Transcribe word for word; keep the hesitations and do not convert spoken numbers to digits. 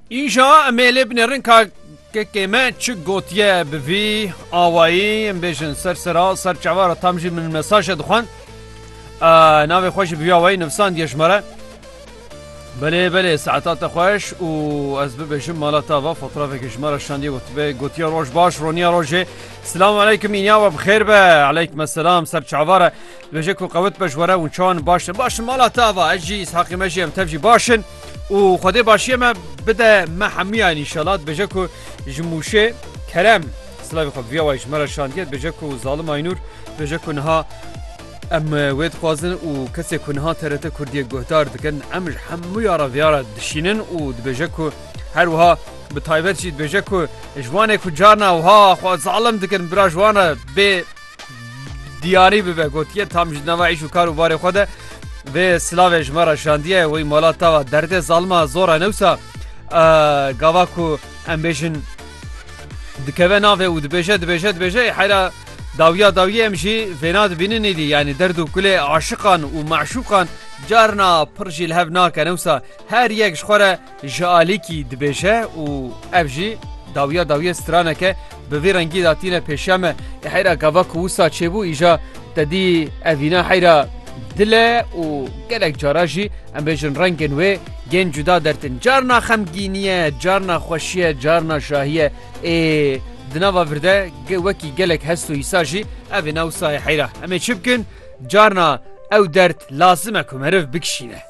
İnşa emelê binêrin ka kekê çi gotiye bi vî awayî em bêjin ser sera ser çavara tam jî min mesaje dixwan navê xwe ji bi vî awayî nivîsandiye ji me re belê belê saeta te xweş û ez bibêjim mala te va fotoğrafekê ji me re şandiye gotibe gotiye roj baş roniya rojê Selamu aleyküm îniya we bixêr be aleyküm selam ser çavara dibêje ku qewit be ji were û çawan baş başin mala te va ez jî îshaqî me jî em tev jî başin û xwedê başiyê me bide me hemiyan înşallah dibêje ku ji mûşê kerem silavê xwe vîya wayî ji me re şandiye dibêje ku zalim Aynûr dibêje ku niha em wê dixwazin û kesê ku niha T R T Kurdiyê guhdar dikin em ji hemûya re vêya re dişînin û dibêje ku her wiha bi taybet jî dibêje ku ji wanê ku carna wiha xwe zalim dikin bira ji wan re bê diyarî bibe gotiye tam ji nava îş û kar û barê xwe de vê silavê ji me re şandiye wî mala te va derdê zalima zor e newsa gava ku em bêjin dikeve navê û dibêje dibêje dibêje heyra dawiya dawiyê em jî vêna dibînin êdî yanî derd û kulê aşiqan û meşûqan carna pir jî li hev nake newsa her yek ji xwe re ji alîkî dibêje û ev jî dawiya dawiyê straneke bi vê rengî datîne pêşiya me heyra gava ku wisa çêbû îja te dî evîna heyra dil e û gelek cara jî em bêjin rengên wê yên cuda dertin carna xemgîniye carna xweşiye carna şahiye ê di nava vir de wekî gelek hest û îsa jî ev ê newsa heyra em ê çi bikin carna ew derd lazim e ku meriv bikişîne